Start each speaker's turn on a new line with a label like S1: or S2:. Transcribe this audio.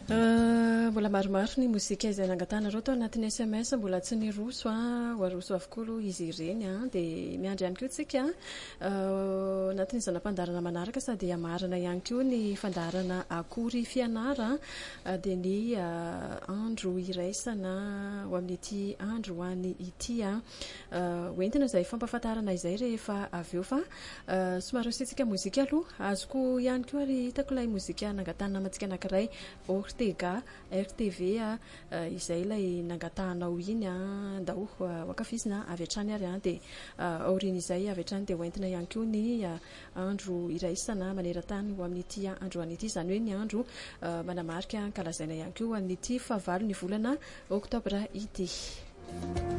S1: Mbola maromaro ny mozika izay nangatana reo tao anatin'ny SMS mbola tsy niroso hoaroso avokoa aloha izy ireny dia miandry ihany koa tsika anatin'ny zanam-pandarana manaraka sady hamarana ihany koa ny fandarana akory fianara dia ny andro iraisana ho amin'ity andro ho any ity hoentina izay fampafantarana izay rehefa avy eo fa somary ositsika mozika aloha azoko ihany koa ary hitako ilay mozika nangatana namatsika anankiray Ortega RTV izay ilay nangatanao iny ndao wakafizina avy hatrany ary dia aoriana izay avy hatrany dia hoentina ihany koa ny andro iraisana maneran-tany ho amin'ity andro an'ity izany hoe ny andro manamarika kalazaina ihany koa ho amin'ity fahavalo ny volana oktobra ity.